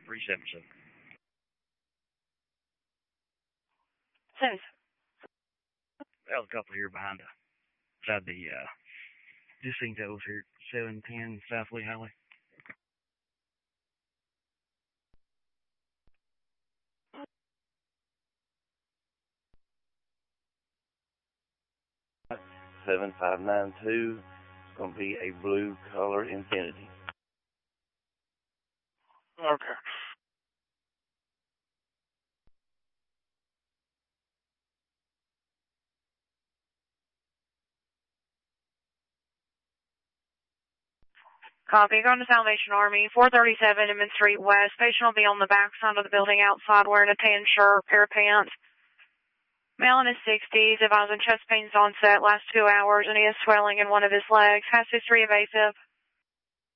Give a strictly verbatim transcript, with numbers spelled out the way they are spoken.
three seven seven. Says. Well, a couple here behind the, beside the, uh, Jacinto's here, seven ten South Lee Highway. seven five nine two. It's going to be a blue color Infiniti. Okay. Copy. Going to Salvation Army, four thirty-seven Inman Street West. Patient will be on the back side of the building outside wearing a tan shirt, pair of pants. Male in his sixties, advising chest pains onset, last two hours, and he has swelling in one of his legs. Has history of AFib.